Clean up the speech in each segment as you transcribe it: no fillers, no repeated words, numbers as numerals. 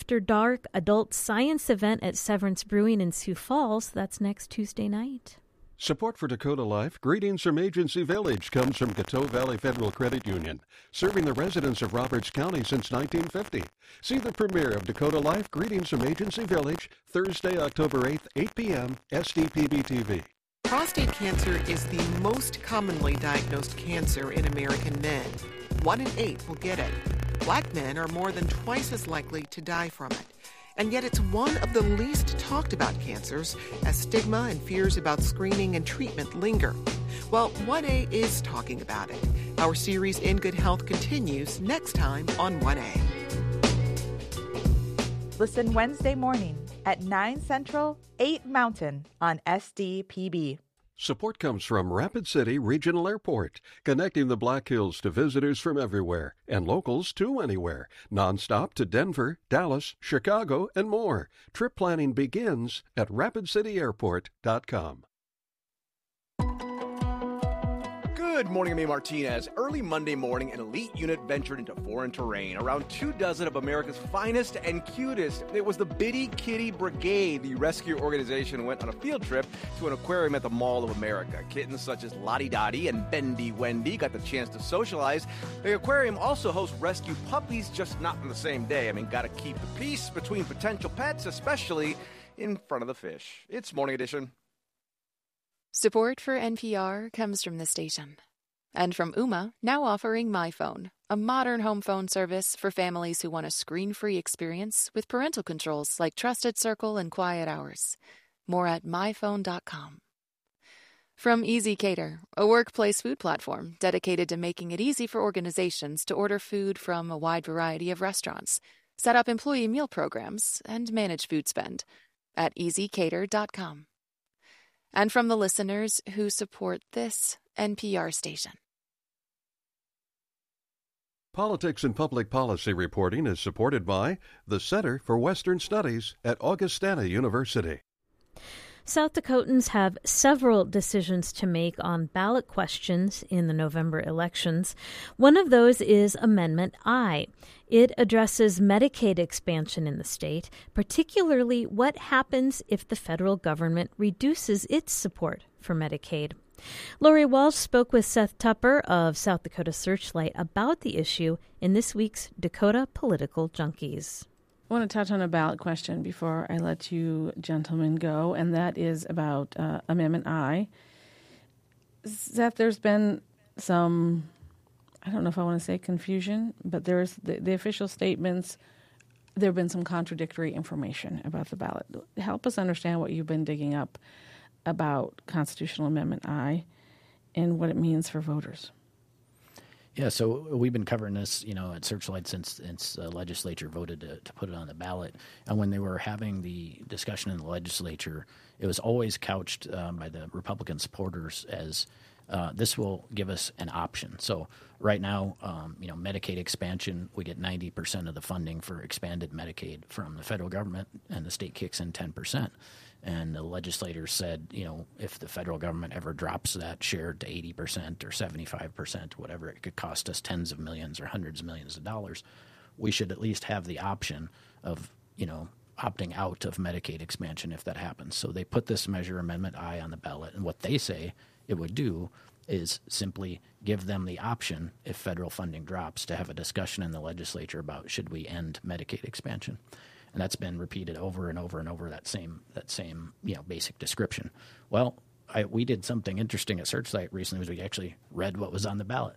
After Dark adult science event at Severance Brewing in Sioux Falls. That's next Tuesday night. Support for Dakota Life, greetings from Agency Village, comes from Coteau Valley Federal Credit Union, serving the residents of Roberts County since 1950. See the premiere of Dakota Life, greetings from Agency Village, Thursday, October 8th, 8 p.m., SDPB TV. Prostate cancer is the most commonly diagnosed cancer in American men. 1 in 8 will get it. Black men are more than twice as likely to die from it. And yet it's one of the least talked about cancers, as stigma and fears about screening and treatment linger. Well, 1A is talking about it. Our series In Good Health continues next time on 1A. Listen Wednesday morning at 9 Central, 8 Mountain on SDPB. Support comes from Rapid City Regional Airport, connecting the Black Hills to visitors from everywhere and locals to anywhere, nonstop to Denver, Dallas, Chicago, and more. Trip planning begins at rapidcityairport.com. Good morning, I'm Amy Martinez. Early Monday morning, an elite unit ventured into foreign terrain. Around 24 of America's finest and cutest. It was the Bitty Kitty Brigade. The rescue organization went on a field trip to an aquarium at the Mall of America. Kittens such as Lottie Dottie and Bendy Wendy got the chance to socialize. The aquarium also hosts rescue puppies, just not on the same day. I mean, gotta keep the peace between potential pets, especially in front of the fish. It's Morning Edition. Support for NPR comes from the station. And from Ooma, now offering MyPhone, a modern home phone service for families who want a screen-free experience with parental controls like Trusted Circle and Quiet Hours. More at myphone.com. From Easy Cater, a workplace food platform dedicated to making it easy for organizations to order food from a wide variety of restaurants, set up employee meal programs, and manage food spend at easycater.com. And from the listeners who support this NPR station. Politics and Public Policy reporting is supported by the Center for Western Studies at Augustana University. South Dakotans have several decisions to make on ballot questions in the November elections. One of those is Amendment I. It addresses Medicaid expansion in the state, particularly what happens if the federal government reduces its support for Medicaid. Lori Walsh spoke with Seth Tupper of South Dakota Searchlight about the issue in this week's Dakota Political Junkies. I want to touch on a ballot question before I let you gentlemen go, and that is about Amendment I. Seth, there's been some, I don't know if I want to say confusion, but there's the official statements. There have been some contradictory information about the ballot. Help us understand what you've been digging up about Constitutional Amendment I and what it means for voters. Yeah, so we've been covering this, at Searchlight since the legislature voted to put it on the ballot. And when they were having the discussion in the legislature, it was always couched by the Republican supporters as this will give us an option. So right now, Medicaid expansion, we get 90% of the funding for expanded Medicaid from the federal government, and the state kicks in 10%. And the legislators said, if the federal government ever drops that share to 80% or 75%, whatever, it could cost us tens of millions or hundreds of millions of dollars. We should at least have the option of, opting out of Medicaid expansion if that happens. So they put this measure, Amendment I, on the ballot. And what they say it would do is simply give them the option, if federal funding drops, to have a discussion in the legislature about should we end Medicaid expansion. And that's been repeated over and over and over, that same basic description. Well, we did something interesting at Searchlight recently. Was we actually read what was on the ballot.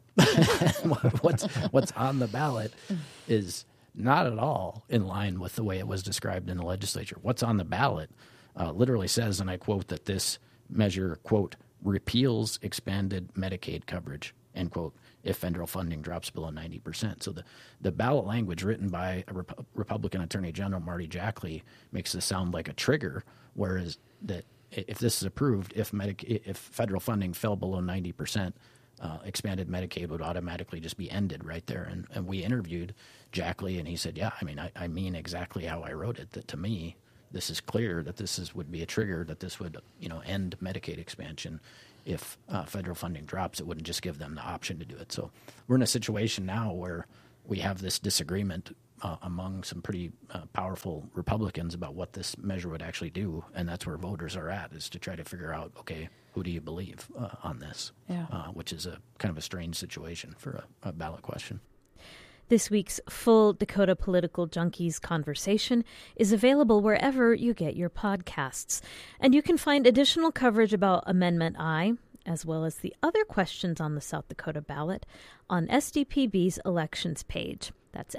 What's on the ballot is not at all in line with the way it was described in the legislature. What's on the ballot literally says, and I quote, that this measure, quote, repeals expanded Medicaid coverage, end quote, if federal funding drops below 90%. So the ballot language written by a Republican Attorney General, Marty Jackley, makes this sound like a trigger, whereas that if this is approved, if federal funding fell below 90%, expanded Medicaid would automatically just be ended right there. And we interviewed Jackley, and he said, yeah, I mean exactly how I wrote it, that to me, this is clear that would be a trigger, that this would end Medicaid expansion. If federal funding drops, it wouldn't just give them the option to do it. So we're in a situation now where we have this disagreement among some pretty powerful Republicans about what this measure would actually do, and that's where voters are at, is to try to figure out, okay, who do you believe on this, which is a kind of a strange situation for a ballot question. This week's full Dakota Political Junkies conversation is available wherever you get your podcasts, and you can find additional coverage about Amendment I, as well as the other questions on the South Dakota ballot, on SDPB's elections page. That's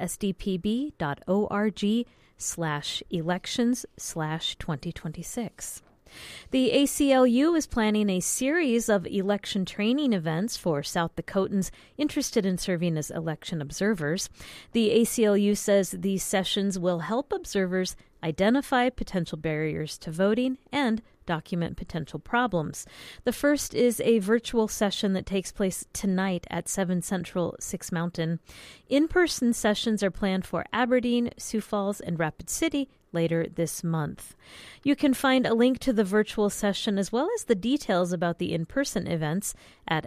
sdpb.org/elections/2026. The ACLU is planning a series of election training events for South Dakotans interested in serving as election observers. The ACLU says these sessions will help observers identify potential barriers to voting and document potential problems. The first is a virtual session that takes place tonight at 7 Central, 6 Mountain. In-person sessions are planned for Aberdeen, Sioux Falls, and Rapid City later this month. You can find a link to the virtual session as well as the details about the in-person events at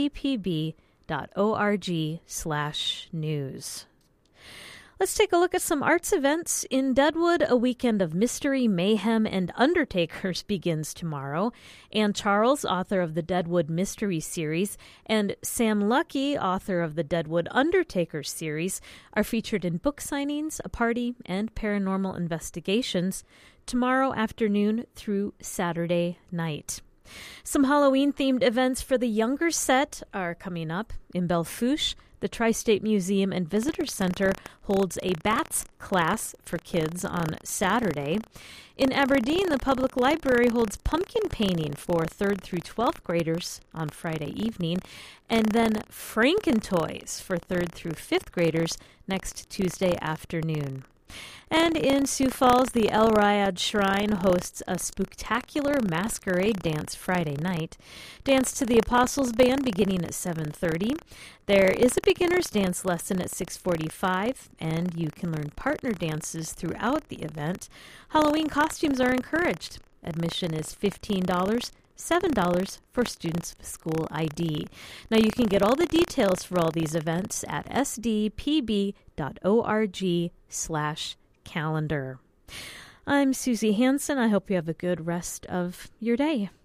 sdpb.org/news. Let's take a look at some arts events. In Deadwood, a weekend of mystery, mayhem, and undertakers begins tomorrow. Ann Charles, author of the Deadwood Mystery Series, and Sam Lucky, author of the Deadwood Undertakers series, are featured in book signings, a party, and paranormal investigations tomorrow afternoon through Saturday night. Some Halloween-themed events for the younger set are coming up. In Belle Fourche, the Tri-State Museum and Visitor Center holds a Bats class for kids on Saturday. In Aberdeen, the Public Library holds pumpkin painting for 3rd through 12th graders on Friday evening, and then Frankentoys for 3rd through 5th graders next Tuesday afternoon. And in Sioux Falls, the El Rayad Shrine hosts a spooktacular masquerade dance Friday night. Dance to the Apostles Band beginning at 7:30. There is a beginner's dance lesson at 6:45, and you can learn partner dances throughout the event. Halloween costumes are encouraged. Admission is $15. $7 for students with school ID. Now you can get all the details for all these events at sdpb.org/calendar. I'm Susie Hansen. I hope you have a good rest of your day.